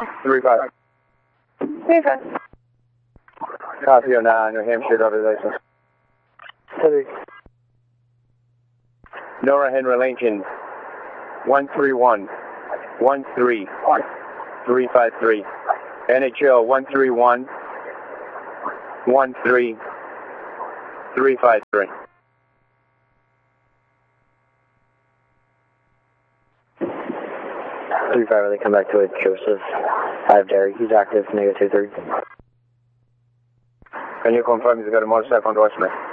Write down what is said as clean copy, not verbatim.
35. 35. Copy on New Hampshire driver's license. Cedric. Nora Henry Lincoln, 131-13353. NHL 131-13353. 35, they come back to it. Joseph. I have Derek. He's active. -23. Can you confirm he's got a motorcycle endorsement?